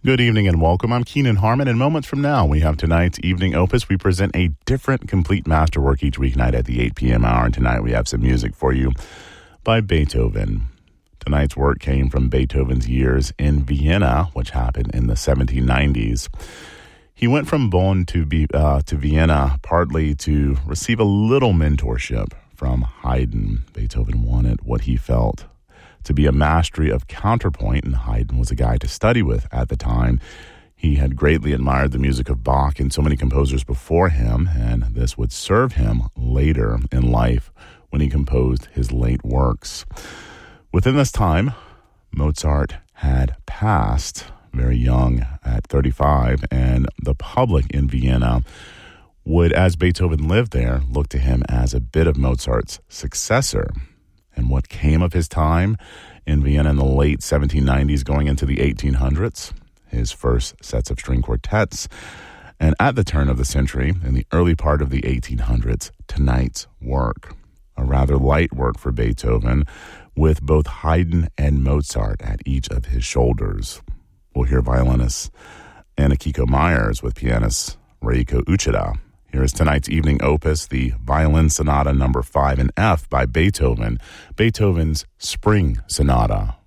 Good evening and welcome. I'm Keenan Harmon, and moments from now, we have tonight's evening opus. We present a different complete masterwork each weeknight at the 8 p.m. hour, and tonight we have some music for you by Beethoven. Tonight's work came from Beethoven's years in Vienna, which happened in the 1790s. He went from Bonn to Vienna partly to receive a little mentorship from Haydn. Beethoven wanted what he felt to be a mastery of counterpoint, and Haydn was a guy to study with at the time. He had greatly admired the music of Bach and so many composers before him, and this would serve him later in life when he composed his late works. Within this time, Mozart had passed very young at 35, and the public in Vienna would, as Beethoven lived there, look to him as a bit of Mozart's successor. And what came of his time in Vienna in the late 1790s going into the 1800s, his first sets of string quartets, and at the turn of the century, in the early part of the 1800s, tonight's work, a rather light work for Beethoven, with both Haydn and Mozart at each of his shoulders. We'll hear violinist Anna-Kiko Myers with pianist Reiko Uchida. Here is tonight's evening opus, the Violin Sonata No. 5 in F by Beethoven, Beethoven's Spring Sonata.